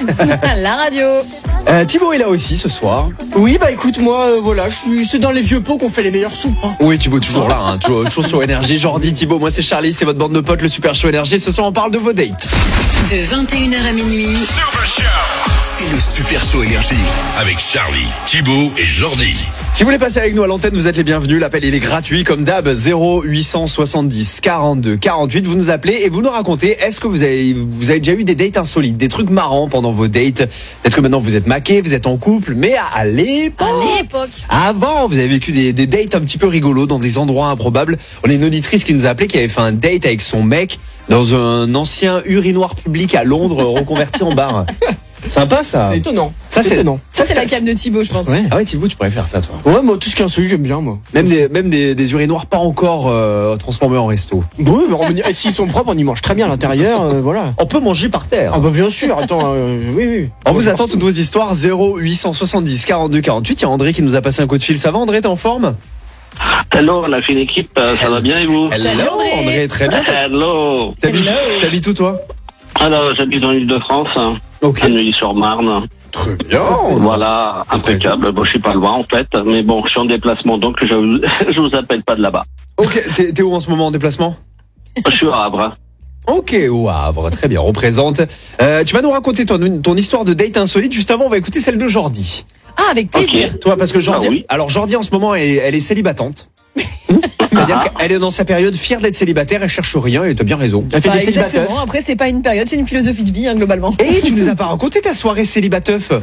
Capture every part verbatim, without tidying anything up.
La radio. Euh, Thibaut est là aussi ce soir. Oui, bah écoute, moi, euh, voilà, je suis, c'est dans les vieux pots qu'on fait les meilleures soupes. Hein. Oui, Thibaut toujours là, hein, toujours, toujours sur Énergie. Jordi, Thibaut, moi c'est Charlie, c'est votre bande de potes, le Super Show Énergie. Ce soir on parle de vos dates. De vingt et une heures à minuit. C'est le Super Show Énergie avec Charlie, Thibaut et Jordi. Si vous voulez passer avec nous à l'antenne, vous êtes les bienvenus. L'appel il est gratuit comme d'hab. zéro huit cent soixante-dix quarante-deux quarante-huit. Vous nous appelez et vous nous racontez. Est-ce que vous avez vous avez déjà eu des dates insolites, des trucs marrants pendant vos dates? Peut-être que maintenant vous êtes maqués, vous êtes en couple, mais à l'époque, À l'époque. avant, vous avez vécu des, des dates un petit peu rigolos dans des endroits improbables. On a une auditrice qui nous a appelé, qui avait fait un date avec son mec dans un ancien urinoir public à Londres reconverti en bar. Sympa ça. C'est étonnant. Ça, c'est étonnant. Ça, c'est la cam de Thibaut, je pense. Ouais. Ah ouais, Thibaut, tu pourrais faire ça, toi. Ouais, moi, tout ce qui est insolite, j'aime bien, moi. Même des, même des, des urinoirs pas encore euh, transformés en resto. Oui, mais on- et s'ils sont propres, on y mange très bien à l'intérieur, euh, voilà. On peut manger par terre. Ah bah bien sûr, attends, euh, oui, oui. On vous attend toutes vos histoires. Zéro huit cent soixante-dix quarante-deux quarante-huit. Il y a André qui nous a passé un coup de fil. Ça va, André, t'es en forme? Hello, on a fait une équipe, euh, ça va bien et vous? Hello, André. André, très bien. Hello. T'habites, Hello. t'habites où, toi? Alors, j'habite dans l'île de France, Ok. à Neuilly-sur-Marne. Très bien. Voilà, impeccable. Bon, je suis pas loin en fait, mais bon, je suis en déplacement, donc je vous, je vous appelle pas de là-bas. Ok, t'es, t'es où en ce moment en déplacement? Je suis à Havre. Ok, au Havre, très bien, on présente. Euh, tu vas nous raconter ton, ton histoire de date insolite. Juste avant, on va écouter celle de Jordi. Ah, avec plaisir. Ok. Toi, parce que Jordi, Ah oui. alors Jordi en ce moment, elle, elle est célibatante. C'est-à-dire qu'elle est dans sa période fière d'être célibataire, elle cherche rien et t'as bien raison. Elle fait Bah, des célibataires. exactement. Après, c'est pas une période, c'est une philosophie de vie, hein, globalement. Et tu nous as pas raconté ta soirée célibateuf?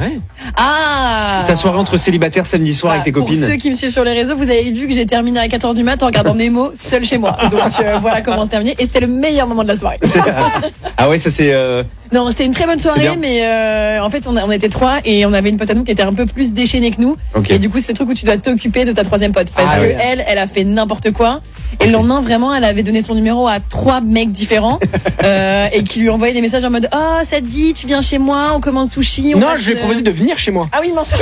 Ah. Ta soirée entre célibataires samedi soir Bah, avec tes copines? Pour ceux qui me suivent sur les réseaux, vous avez vu que j'ai terminé à quatre heures du mat en regardant Nemo seul chez moi. Donc euh, voilà comment c'est terminé. Et c'était le meilleur moment de la soirée. C'est- Ah ouais, ça c'est... euh, Non, c'était une très bonne soirée, bien. mais euh, en fait, on, a- on était trois et on avait une pote à nous qui était un peu plus déchaînée que nous. Ok. Et du coup, c'est le truc où tu dois t'occuper de ta troisième pote. Parce Ah que ouais. elle, elle a fait n'importe quoi. Et le lendemain, vraiment, elle avait donné son numéro à trois mecs différents euh, et qui lui envoyaient des messages en mode oh, ça te dit, tu viens chez moi, on commande sushi. On Non, passe, je lui ai euh, proposé de venir chez moi. Ah oui, mince.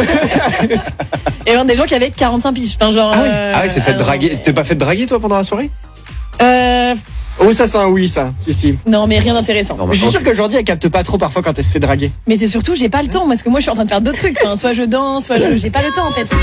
Et vraiment des gens qui avaient quarante-cinq piges. Enfin, genre. Ah oui, euh, ah ouais, c'est fait alors, draguer. T'es pas fait draguer toi pendant la soirée? euh, Oh, ça, c'est un oui, ça. Si, si. Non, mais rien d'intéressant. Non, Mais je suis sûr qu'aujourd'hui, elle capte pas trop parfois quand elle se fait draguer. Mais c'est surtout, j'ai pas le temps parce que moi, je suis en train de faire d'autres trucs. Enfin, soit je danse, soit je. J'ai pas le temps en fait.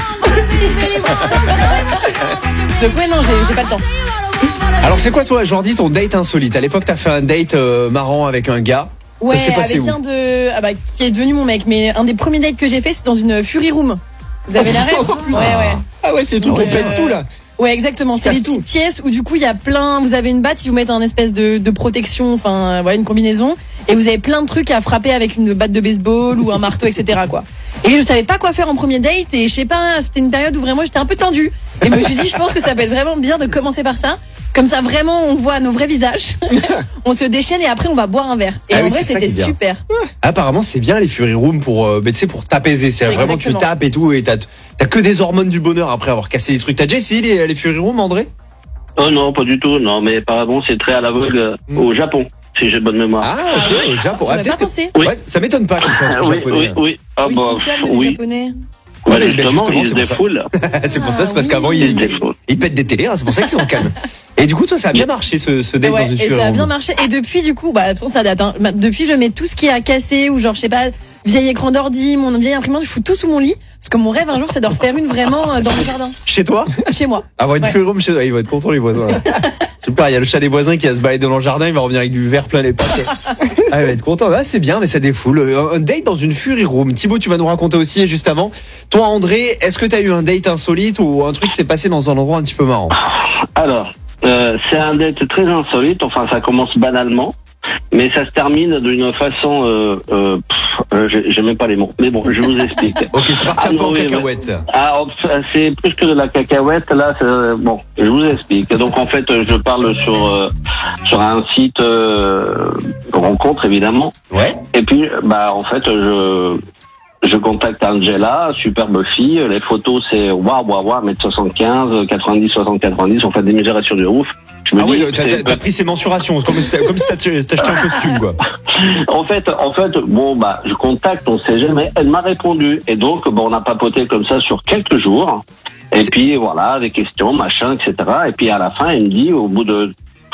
Donc, ouais, non, j'ai j'ai pas le temps. Alors c'est quoi toi, Jordi, ton date insolite? À l'époque, t'as fait un date euh, marrant avec un gars. Ouais, ça s'est passé avec où? un de. Ah bah, qui est devenu mon mec. Mais un des premiers dates que j'ai fait, c'est dans une Fury Room. Vous avez la rêve? Ouais, ouais. Ah ouais, c'est le truc Ouais, qu'on pète euh, tout, là. Ouais, exactement. C'est Casse des tout. petites pièces où du coup il y a plein. Vous avez une batte, ils vous mettent un espèce de, de protection, enfin euh, voilà une combinaison, et vous avez plein de trucs à frapper avec une batte de baseball ou un marteau, et cetera quoi. Et je savais pas quoi faire en premier date et je sais pas, c'était une période où vraiment j'étais un peu tendue. Et je me suis dit, je pense que ça peut être vraiment bien de commencer par ça. Comme ça, vraiment, on voit nos vrais visages. On se déchaîne et après, on va boire un verre. Et Ah en oui, vrai, c'est ça c'était qui est bien. super. Apparemment, c'est bien les Fury Room pour, euh, mais tu sais, pour t'apaiser. C'est vraiment tu Exactement. tapes et tout et t'as, t'as que des hormones du bonheur après avoir cassé des trucs. T'as déjà essayé les, les Fury Room, André? Oh non, pas du tout, non, mais apparemment c'est très à la vogue euh, au Japon, si j'ai bonne mémoire. Ah ok, au Japon. J'aurais Ah, pas peut-être que- pensé. Oui. Ouais, ça m'étonne pas qu'ils soient Ah, entre oui, japonais. oui, oui. Ah Oui, bah, ils sont calmes, les oui. Japonais. Ouais, Ouais, mais justement, justement, ils c'est se pour ça. défoulent. C'est pour ça, c'est parce Ah, qu'avant oui. ils, Ils ils, défoulent. ils pètent des télés, hein, c'est pour ça qu'ils sont calmes. Et du coup, toi, ça a bien marché ce, ce date Ouais, dans une et Fury ça a Room. bien marché. Et depuis, du coup, bah, attention, ça date. Hein. Bah, Depuis, je mets tout ce qui est à casser ou genre, je sais pas, vieil écran d'ordi, mon vieille imprimante, je fous tout sous mon lit. Parce que mon rêve un jour, c'est de refaire une vraiment euh, dans le jardin, Chez toi? chez moi. Avoir une Ouais. Fury Room chez toi, ils vont être contents les voisins. là. Super, il y a le chat des voisins qui va se balader dans le jardin, il va revenir avec du verre plein les pattes. Ah, il va être content. Ah, c'est bien, mais ça défoule. Un un date dans une Fury Room. Thibaut, tu vas nous raconter aussi juste avant. Toi, André, est-ce que tu as eu un date insolite ou un truc qui s'est passé dans un endroit un petit peu marrant? Alors, euh, c'est un date très insolite, enfin ça commence banalement, mais ça se termine d'une façon, euh, euh, pff, euh, j'ai j'ai même pas les mots, mais bon, je vous explique. Ok, c'est parti Ah, un peu en oui, cacahuète. Ah, enfin, c'est plus que de la cacahuète, là, c'est- bon, je vous explique. Donc en fait, je parle sur euh, sur un site euh, de rencontre, évidemment, Ouais. et puis, bah en fait, je... Je contacte Angela, superbe fille. Les photos, c'est waouh, waouh, waouh, un mètre soixante-quinze, quatre-vingt-dix, soixante, quatre-vingt-dix. On fait des mesurations de ouf. Je me Ah dis, oui, t'as, c'est- t'as- t'as pris ses mensurations, c'est comme si t'as, comme si t'as t'as acheté un costume, quoi. En fait, en fait, bon, bah, je contacte, on sait jamais. Elle m'a répondu. Et donc, bon, on a papoté comme ça sur quelques jours. Et puis, voilà, des questions, machin, et cetera. Et puis, à la fin, elle me dit, au bout de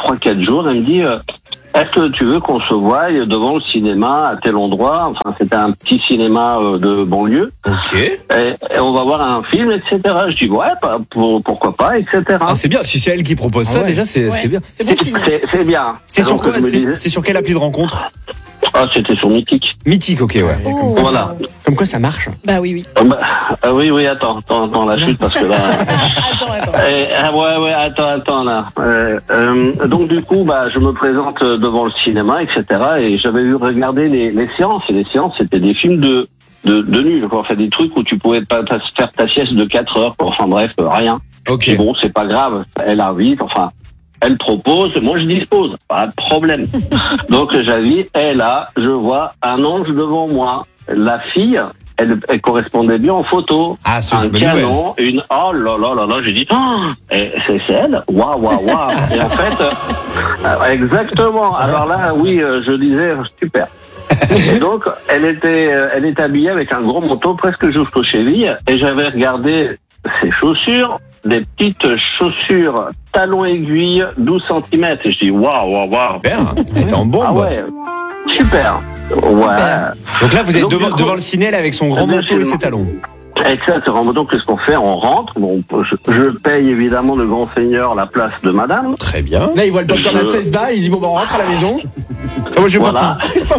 trois quatre jours, elle me dit euh, est-ce que tu veux qu'on se voie devant le cinéma à tel endroit? Enfin, c'était un petit cinéma euh, de banlieue. Ok. Et, et on va voir un film, et cetera. Je dis ouais, bah, pour, pourquoi pas, et cetera. Ah, c'est bien. Si c'est elle qui propose ça, Ah ouais. déjà, c'est Ouais. c'est bien. C'est bon C'était signe. C'est, c'est bien. c'était sur Donc, quoi je me C'était disais- c'était sur quelle appli de rencontre? Ah, c'était sur Mythique. Mythique, ok, ouais. Oh, Voilà. ça- Comme quoi ça marche. Bah oui, oui. Ah, bah, ah oui, oui, attends, attends, attends, la chute, parce que là... attends, attends. Eh, ah ouais, ouais, attends, attends, là. Euh, euh, donc, du coup, bah, je me présente devant le cinéma, et cetera. Et j'avais vu regarder les, les séances. Et les séances, c'était des films de, de, de nuls, quoi. Enfin, des trucs où tu pouvais pas pas faire ta sieste de quatre heures, quoi. Enfin, bref, euh, rien. Ok. Et bon, c'est pas grave. Elle invite, enfin, elle propose, moi je dispose. Pas de problème. Donc, j'invite, et là, je vois un ange devant moi. La fille, elle, elle correspondait bien en photo. Ah, c'est un une bonne canon, une, oh là là là là, j'ai dit, oh, et c'est c'est elle? Waouh, waouh, waouh. Et en fait, euh, exactement. Alors là, oui, euh, je disais, super. Et donc, elle était, euh, elle était habillée avec un gros manteau presque jusqu'aux chevilles, et j'avais regardé ses chaussures, des petites chaussures talons aiguilles, douze centimètres. Et je dis, waouh, waouh, waouh. Super. T'es en bombe. Ah ouais, super. Ouais. Donc là, vous êtes Donc, devant, du coup- devant le ciné elle, avec son grand Bien manteau et sûr. ses talons. Exactement. Donc, qu'est-ce qu'on fait? On rentre. Bon, je, je paye évidemment le grand seigneur la place de madame. Très bien. Là, il voit le docteur Je- à seize balles, il dit bon, bah, on rentre à la maison. Ah, moi, je vais Voilà.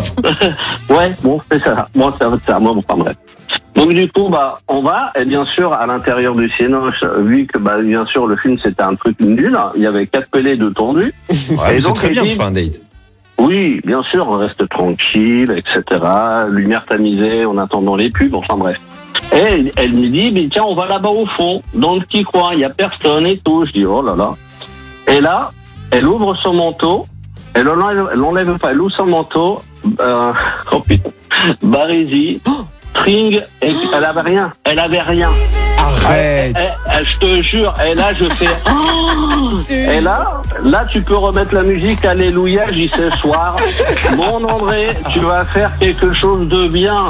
pas Ouais, bon, c'est ça. Moi, c'est ça. Moi, bon, enfin, bref. Donc, du coup, bah, on va, et bien sûr, à l'intérieur du Cinoche, vu que, bah, bien sûr, le film, c'était un truc nul, il y avait quatre pelés de tondu. Ouais, Et c'est donc, très elle bien dit- pour faire un date. Oui, bien sûr, on reste tranquille, et cetera. Lumière tamisée en attendant les pubs, enfin bref. Et elle, elle me dit, mais tiens, on va là-bas au fond, dans le petit coin, il y a personne et tout. Je dis, oh là là. Et là, elle ouvre son manteau, elle l'enlève, elle l'enlève pas, elle ouvre son manteau, euh, oh putain, Barésie, Tring, et elle avait rien, elle avait rien. Arrête. Eh, eh, je te jure, et là je fais oh et là, là tu peux remettre la musique Alléluia, j'y sais soir. Mon André, tu vas faire quelque chose de bien.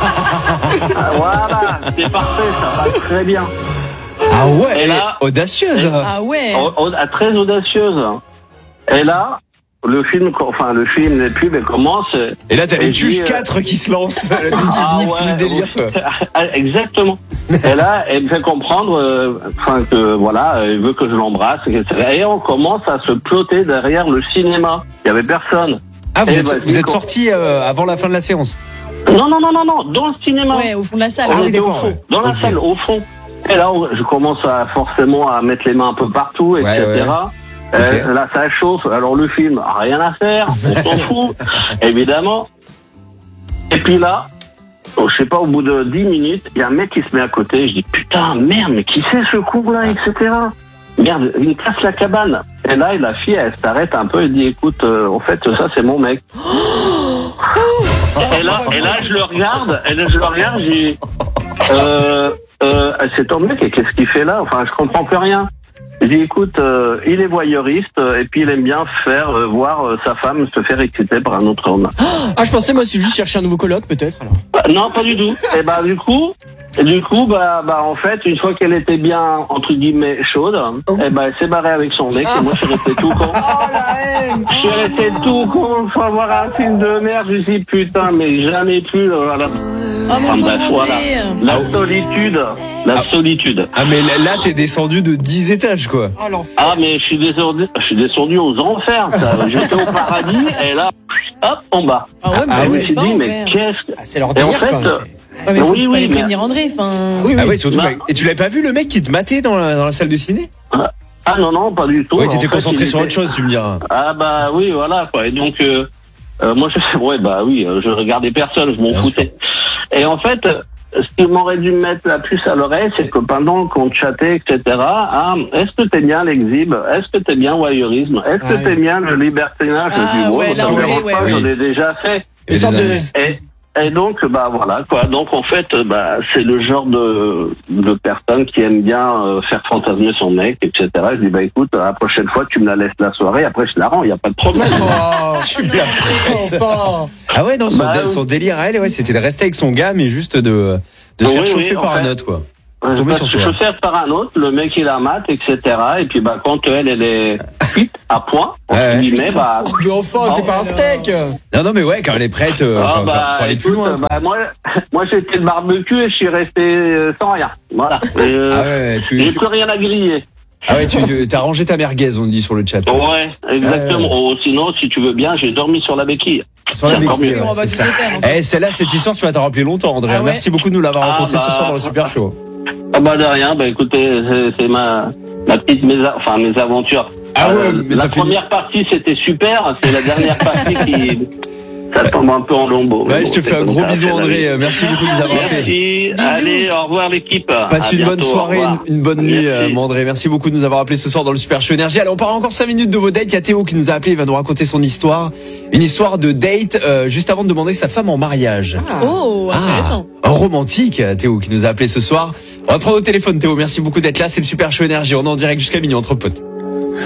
Ah, voilà, c'est parfait, ça va très bien. Ah ouais, Et elle là- est audacieuse. Ah ouais. Oh, oh, ah, très audacieuse. Et là, le film, enfin le film, les pubs, elles commencent. Et là, t'as Et les je tuches dis, euh, quatre qui se lancent. Là, tu te dis, Ah nique tout le ouais, délire. oui. Ah, exactement. Et là, elle me fait comprendre, euh, enfin que voilà, elle veut que je l'embrasse, et cetera. Et on commence à se ploter derrière le cinéma. Il y avait personne. Ah, vous Eh êtes, ben, vous êtes quand- sortis euh, avant la fin de la séance. Non, non, non, non, non, dans le cinéma. Ouais, au fond de la salle. On Ah oui, était au d'accord, fond, ouais. dans la Ok. salle, au fond. Et là, on- je commence à forcément à mettre les mains un peu partout, et cetera. Euh, Ok. Là, ça chauffe. Alors le film, rien à faire, on s'en fout, évidemment. Et puis là, oh, je sais pas, au bout de dix minutes, il y a un mec qui se met à côté. Je dis putain, merde, mais qui c'est ce con-là, et cetera. Merde, il me casse la cabane. Et là, la fille, elle s'arrête un peu et dit écoute, euh, en fait, ça c'est mon mec. et là, et là, je le regarde, et là, je le regarde, j'ai dis, euh, euh, c'est ton mec, et qu'est-ce qu'il fait là? Enfin, je comprends plus rien. Je dis, écoute, euh, il est voyeuriste, euh, et puis il aime bien faire euh, voir euh, sa femme se faire exciter par un autre homme. Ah, je pensais, moi, c'est juste chercher un nouveau coloc, peut-être, alors. Euh, non, pas du tout. Et bah, du coup, et du coup, bah, bah, en fait, une fois qu'elle était bien, entre guillemets, chaude, et bah, elle s'est barrée avec son mec, et moi, je suis resté tout con. Je suis resté tout con, faut voir un film de merde, je me suis dit, putain, mais jamais plus, euh, voilà. Oh mon Enfin, bref, pauvre voilà. André. La solitude, la solitude. Ah, mais là, là, t'es descendu de dix étages, quoi. Oh, l'enfer. Ah, mais je suis descendu, je suis descendu aux enfers, ça. J'étais au paradis, et là, hop, en bas. Ah ouais, mais Ah ça je se me fait suis pas, dit, en mais vrai. qu'est-ce que... Ah, c'est leur Et en délire, fait, quand même. euh, c'est- Ouais, mais faut Oui, pas oui, les mais- prévenir André. Enfin. Oui, oui. Ah oui, surtout. Bah- mec. Et tu l'avais pas vu le mec qui te matait dans la, dans la salle de ciné? Ah non, non, pas du tout. Ouais, En t'étais fait, concentré il sur était- autre chose, tu me diras. Ah bah oui, voilà, quoi. Et donc, euh, euh, moi, je fais, ouais, bah oui, euh, je regardais personne, je m'en Bien foutais. Et en fait, euh, ce qui m'aurait dû me mettre la puce à l'oreille, c'est que pendant qu'on chattait, et cetera, ah, est-ce que t'es bien l'exhibe? Est-ce que t'es bien voyeurisme? Est-ce que Ouais. t'es bien le libertinage? Ah, Je dis, ouais, ça là, me on dérange est, ouais, pas, ouais. j'en ai déjà fait. Une sorte de... Et, et donc, bah voilà, quoi. Donc, en fait, bah, c'est le genre de, de personne qui aime bien euh, faire fantasmer son mec, et cetera. Je dis, bah écoute, la prochaine fois, tu me la laisses la soirée, après je la rends, il n'y a pas de problème. Oh, Tu me la prêtes. enfin. Ah ouais, non, son, Bah, son délire à elle, ouais, c'était de rester avec son gars, mais juste de, de se Oui, faire oui, chauffer en par fait. un autre, quoi. C'est Euh, tombé parce sur que toi. je fais par un autre, le mec il a mat, et cetera. Et puis bah quand elle, elle est, cuite à point. On Ouais. se dit, mais bah. Mais enfin, c'est pas un steak. Non, non, mais ouais, quand elle est prête, euh, Ah enfin, bah, pour aller plus écoute, loin. quoi. bah, moi, moi j'ai fait le barbecue et je suis resté euh, sans rien. Voilà. Euh, Ah ouais, tu, J'ai tu- plus rien à griller. ah ouais, tu, tu- t'as rangé ta merguez, on dit sur le chat. Ouais, exactement. Ouais. Oh, sinon, si tu veux bien, j'ai dormi sur la béquille. Sur la J'ai béquille, dormi. ouais, on va c'est tout ça. les faire, hein, Eh, celle-là, cette histoire, tu vas t'en rappeler longtemps, André. Ah ouais. Merci beaucoup de nous l'avoir Ah raconté bah. ce soir dans le Super Show. Ah bah de rien, bah écoutez, c'est- c'est ma, ma petite mésa... enfin, mes aventures. Ah ouais, Euh, mais la ça fait- première partie c'était super, c'est la dernière partie qui ça tombe un peu en lambeau. Ouais, Mais je bon, te c'est fais un comme gros ça, bisou, c'est la André. vie. Euh, Merci, Merci, beaucoup de nous avoir André. appelés. Merci. Allez, au revoir l'équipe. Passe À une bonne bientôt, soirée, au une, revoir. une bonne nuit, Merci. euh, André. Merci beaucoup de nous avoir appelés ce soir dans le Super Show Énergie. Allez, on part encore cinq minutes de vos dates. Il y a Théo qui nous a appelé, il va nous raconter son histoire. Une histoire de date, euh, juste avant de demander sa femme en mariage. Oh, intéressant. Ah, romantique, Théo qui nous a appelé ce soir. On va prendre au téléphone, Théo. Merci beaucoup d'être là. C'est le Super Show Énergie. On est en direct jusqu'à minuit entre potes.